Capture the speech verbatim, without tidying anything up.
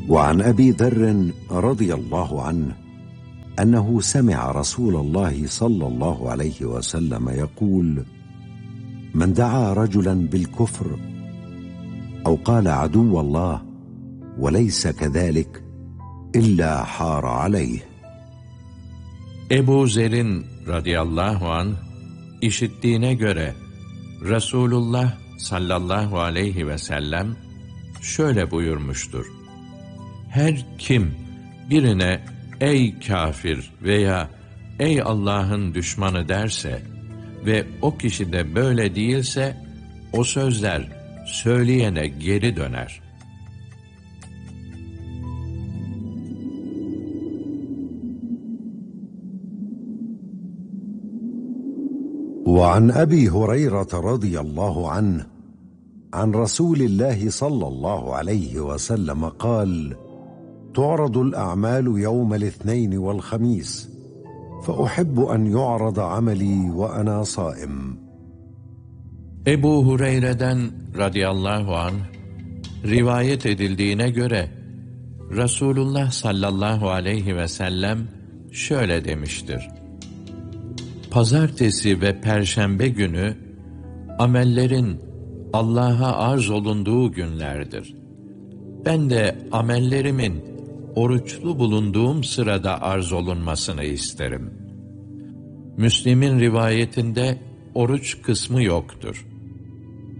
وعن أبي ذر رضي الله عنه أنه سمع رسول الله صلى الله عليه وسلم يقول: من دعا رجلا بالكفر أو قال عدو الله وليس كذلك إلا حار عليه. Ebu Zer'in radıyallahu anh işittiğine göre Resulullah sallallahu aleyhi ve sellem şöyle buyurmuştur: her kim birine ey kafir veya ey Allah'ın düşmanı derse ve o kişi de böyle değilse, o sözler söyleyene geri döner. وعن أبي هريرة رضي الله عنه عن رسول الله صلى الله عليه وسلم قال: تعرض الأعمال يوم الاثنين والخميس فأحب أن يعرض عملي وأنا صائم. Ebu Hureyre'den radıyallahu anh rivayet edildiğine göre Resulullah sallallahu aleyhi ve sellem şöyle demiştir: pazartesi ve perşembe günü amellerin Allah'a arz olunduğu günlerdir. Ben de amellerimin oruçlu bulunduğum sırada arz olunmasını isterim. Müslim'in rivayetinde oruç kısmı yoktur.